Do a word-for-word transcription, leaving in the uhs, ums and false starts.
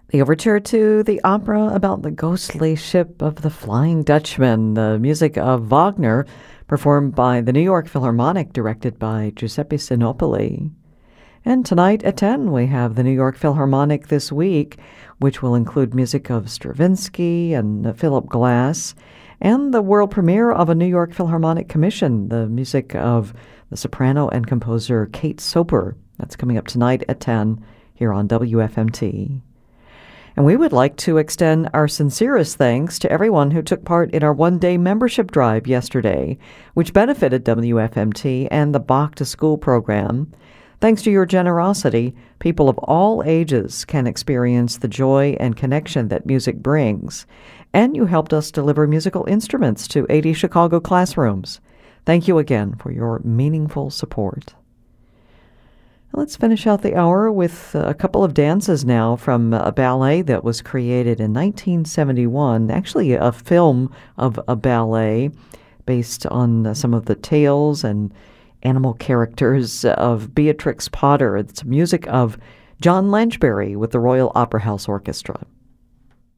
The overture to the opera about the ghostly ship of the Flying Dutchman, the music of Wagner, performed by the New York Philharmonic, directed by Giuseppe Sinopoli. And tonight at ten, we have the New York Philharmonic This Week, which will include music of Stravinsky and Philip Glass, and the world premiere of a New York Philharmonic commission, the music of the soprano and composer Kate Soper. That's coming up tonight at ten here on W F M T. And we would like to extend our sincerest thanks to everyone who took part in our one-day membership drive yesterday, which benefited W F M T and the Bach to School program. Thanks to your generosity, people of all ages can experience the joy and connection that music brings. And you helped us deliver musical instruments to eighty Chicago classrooms. Thank you again for your meaningful support. Let's finish out the hour with a couple of dances now from a ballet that was created in nineteen seventy-one, actually a film of a ballet based on some of the tales and animal characters of Beatrix Potter. It's music of John Lanchbery with the Royal Opera House Orchestra.